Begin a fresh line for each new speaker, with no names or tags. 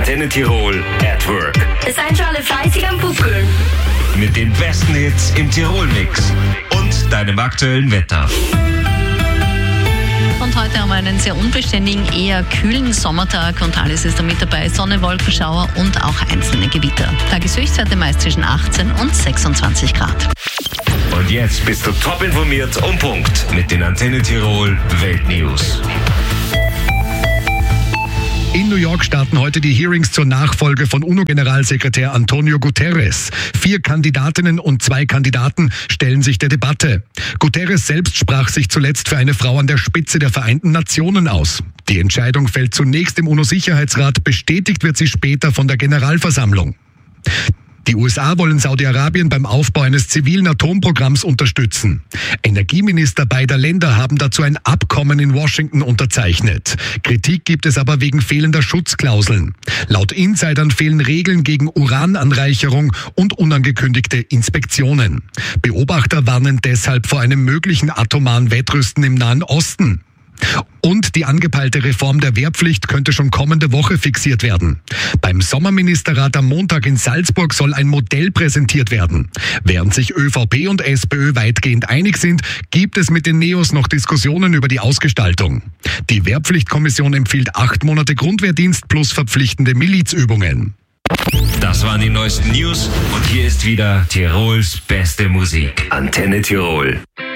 Antenne Tirol at Work.
Seid schon alle fleißig am Buckeln.
Mit den besten Hits im Tirol-Mix und deinem aktuellen Wetter.
Und heute haben wir einen sehr unbeständigen, eher kühlen Sommertag und alles ist da mit dabei. Sonne, Wolkenschauer und auch einzelne Gewitter. Tageshöchstwerte meist zwischen 18 und 26 Grad.
Und jetzt bist du top informiert und Punkt mit den Antenne Tirol Weltnews.
In New York starten heute die Hearings zur Nachfolge von UNO-Generalsekretär Antonio Guterres. 4 Kandidatinnen und 2 Kandidaten stellen sich der Debatte. Guterres selbst sprach sich zuletzt für eine Frau an der Spitze der Vereinten Nationen aus. Die Entscheidung fällt zunächst im UNO-Sicherheitsrat, bestätigt wird sie später von der Generalversammlung. Die USA wollen Saudi-Arabien beim Aufbau eines zivilen Atomprogramms unterstützen. Energieminister beider Länder haben dazu ein Abkommen in Washington unterzeichnet. Kritik gibt es aber wegen fehlender Schutzklauseln. Laut Insidern fehlen Regeln gegen Urananreicherung und unangekündigte Inspektionen. Beobachter warnen deshalb vor einem möglichen atomaren Wettrüsten im Nahen Osten. Und die angepeilte Reform der Wehrpflicht könnte schon kommende Woche fixiert werden. Beim Sommerministerrat am Montag in Salzburg soll ein Modell präsentiert werden. Während sich ÖVP und SPÖ weitgehend einig sind, gibt es mit den Neos noch Diskussionen über die Ausgestaltung. Die Wehrpflichtkommission empfiehlt 8 Monate Grundwehrdienst plus verpflichtende Milizübungen.
Das waren die neuesten News und hier ist wieder Tirols beste Musik. Antenne Tirol.